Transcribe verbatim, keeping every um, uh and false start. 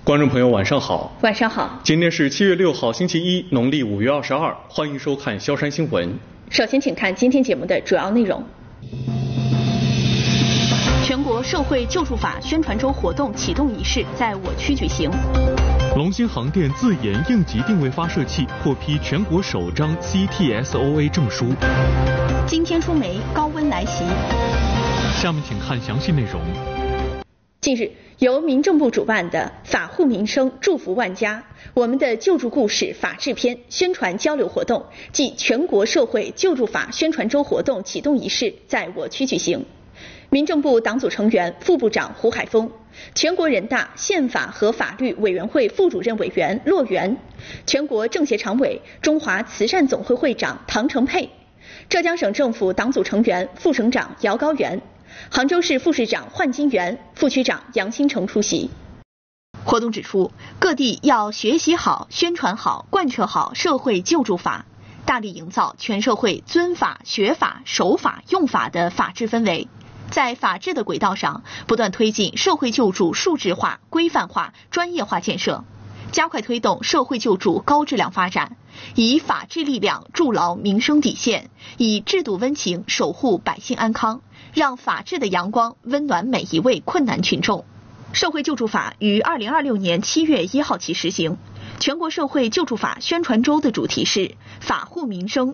观众朋友，晚上好。 晚上好。 今天是七月六号，星期一，农历五月二十二。欢迎收看萧山新闻。 首先，请看今天节目的主要内容。全国社会救助法宣传周活动启动仪式在我区举行。 龙兴航电自研应急定位发射器获批全国首张 C T S O A 证书。 今天出梅，高温来袭。 下面请看详细内容。 近日，由民政部主办的法护民生，祝福万家，我们的救助故事法治篇宣传交流活动暨全国社会救助法宣传周活动启动仪式在我区举行。民政部党组成员、副部长胡海峰，全国人大宪法和法律委员会副主任委员骆元，全国政协常委、中华慈善总会会长唐成佩，浙江省政府党组成员、副省长姚高原，杭州市副市长焕金元，副区长杨新成出席。活动指出，各地要学习好、宣传好、贯彻好社会救助法，大力营造全社会遵法、学法、守法、用法的法治氛围，在法治的轨道上不断推进社会救助数字化、规范化、专业化建设，加快推动社会救助高质量发展，以法治力量筑牢民生底线，以制度温情守护百姓安康，让法治的阳光温暖每一位困难群众。社会救助法于二零二六年七月一号起实行。全国社会救助法宣传周的主题是法护民生，